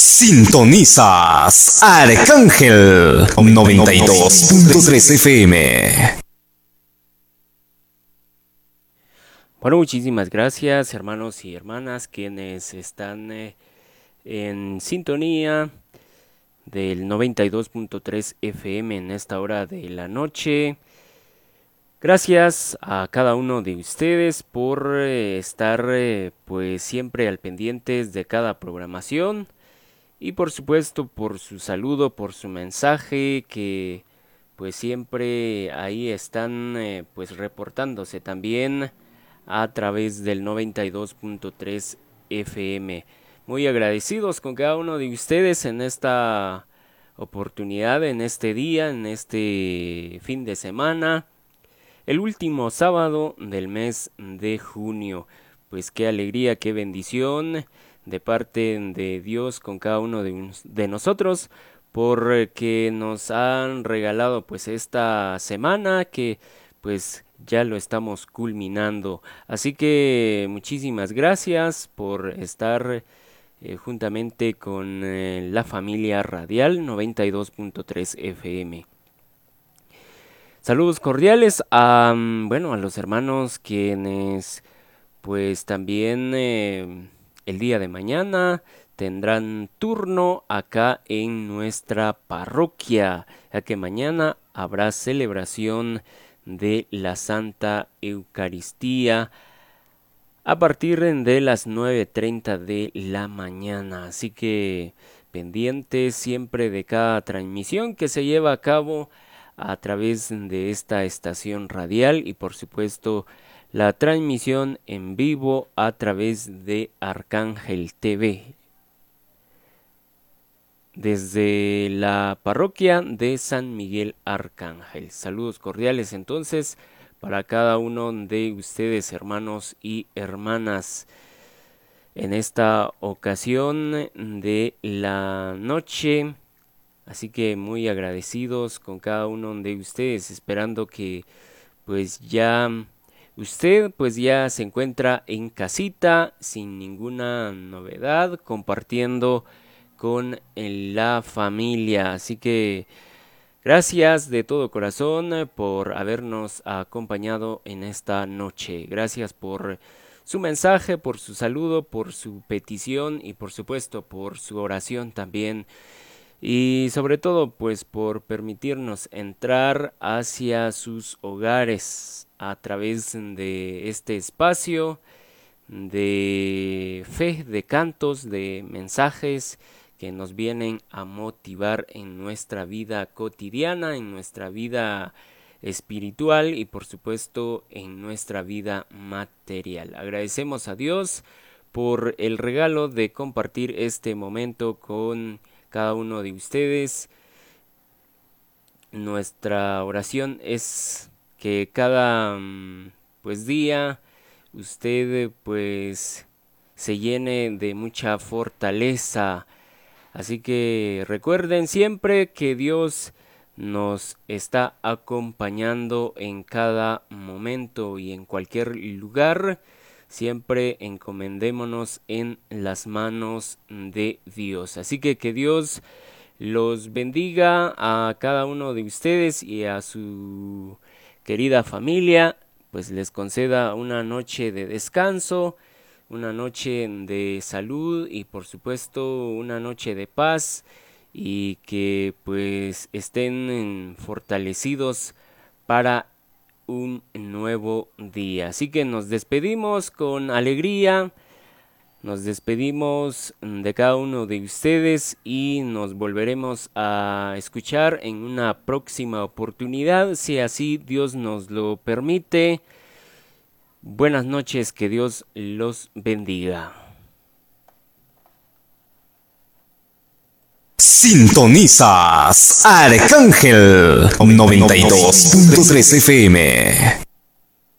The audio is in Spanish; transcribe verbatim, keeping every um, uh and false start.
Sintonizas Arcángel noventa y dos punto tres F M. Bueno, muchísimas gracias, hermanos y hermanas quienes están eh, en sintonía del noventa y dos punto tres F M en esta hora de la noche. Gracias a cada uno de ustedes por eh, estar eh, pues siempre al pendientes de cada programación y por supuesto por su saludo, por su mensaje que pues siempre ahí están eh, pues reportándose también a través del noventa y dos punto tres F M. Muy agradecidos con cada uno de ustedes en esta oportunidad, en este día, en este fin de semana, el último sábado del mes de junio. Pues qué alegría, qué bendición de parte de Dios con cada uno de, de nosotros, porque nos han regalado pues esta semana que pues ya lo estamos culminando. Así que muchísimas gracias por estar eh, juntamente con eh, la familia radial noventa y dos punto tres F M. Saludos cordiales a, bueno, a los hermanos quienes pues también eh, el día de mañana tendrán turno acá en nuestra parroquia, ya que mañana habrá celebración de la Santa Eucaristía a partir de las nueve treinta de la mañana. Así que pendientes siempre de cada transmisión que se lleva a cabo a través de esta estación radial y por supuesto la transmisión en vivo a través de Arcángel T V desde la parroquia de San Miguel Arcángel. Saludos cordiales entonces para cada uno de ustedes, hermanos y hermanas, en esta ocasión de la noche. Así que muy agradecidos con cada uno de ustedes, esperando que pues ya usted pues ya se encuentra en casita sin ninguna novedad, compartiendo con la familia. Así que gracias de todo corazón por habernos acompañado en esta noche. Gracias por su mensaje, por su saludo, por su petición y por supuesto por su oración también. Y sobre todo pues por permitirnos entrar hacia sus hogares a través de este espacio de fe, de cantos, de mensajes que nos vienen a motivar en nuestra vida cotidiana, en nuestra vida espiritual y por supuesto en nuestra vida material. Agradecemos a Dios por el regalo de compartir este momento con cada uno de ustedes. Nuestra oración es que cada pues día usted pues se llene de mucha fortaleza. Así que recuerden siempre que Dios nos está acompañando en cada momento y en cualquier lugar. Siempre encomendémonos en las manos de Dios. Así que que Dios los bendiga a cada uno de ustedes y a su querida familia. Pues les conceda una noche de descanso, una noche de salud y por supuesto una noche de paz, y que pues estén fortalecidos para un nuevo día. Así que nos despedimos con alegría, nos despedimos de cada uno de ustedes y nos volveremos a escuchar en una próxima oportunidad, si así Dios nos lo permite. Buenas noches, que Dios los bendiga. Sintonizas Arcángel noventa y dos punto tres F M.